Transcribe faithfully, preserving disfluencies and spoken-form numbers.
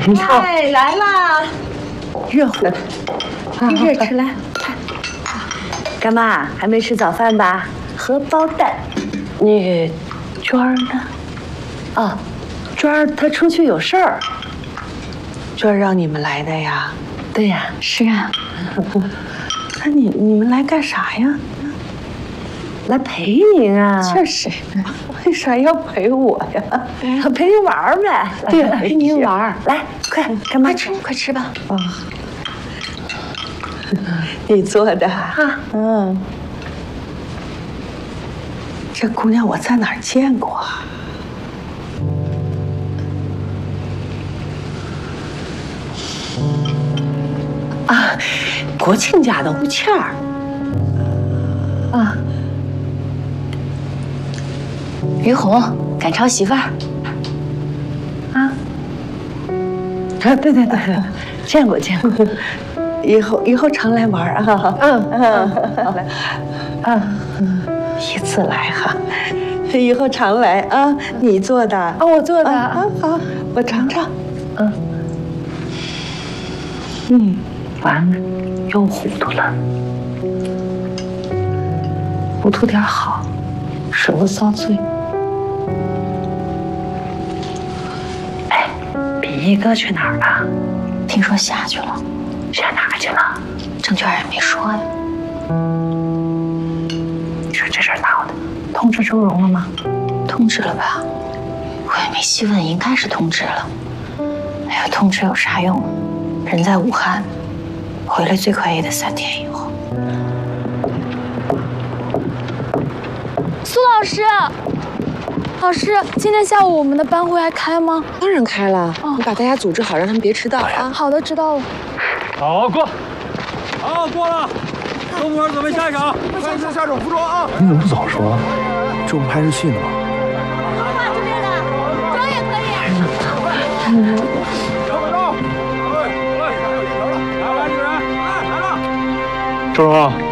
哎，来啦，热乎的，一热吃来。干妈还没吃早饭吧？荷包蛋。那个娟儿呢？哦，娟儿她出去有事儿。 娟儿让你们来的呀？ 对呀，是啊。 那你你们来干啥呀？ 来陪您啊。 就是，为啥要陪我呀？ 陪您玩呗。 对，陪您玩。 来，快，干妈吃， 快吃吧。 啊。你做的啊？嗯。这姑娘我在哪儿见过啊？啊，国庆家的吴倩儿。 啊。 于红，赶超媳妇儿。 啊。啊，对对对，见过见过。 以后以后常来玩啊！ 嗯嗯，来， 嗯，一次来哈，以后常来啊！你做的啊？ 我做的啊，好，我尝尝。 嗯，嗯，完了，又糊涂了，糊涂点好，省得遭罪。哎，比一哥去哪儿了？ 听说下去了。 下哪去了？ 郑娟也没说呀。 你说这事儿闹的，通知周荣了吗？ 通知了吧？我也没细问，应该是通知了。哎呀，通知有啥用？人在武汉，回来最快也得三天以后。 苏老师，老师，今天下午我们的班会还开吗？ 当然开了，哦、你把大家组织好，让他们别迟到啊。 好的，知道了。 好，过。好，过了。动物园准备下一场， 快去下场服装啊！ 你怎么不早说？这不拍日戏呢吗？ 头发这边的，妆也可以。 小美照，来来，来来，来来，来了。 周荣，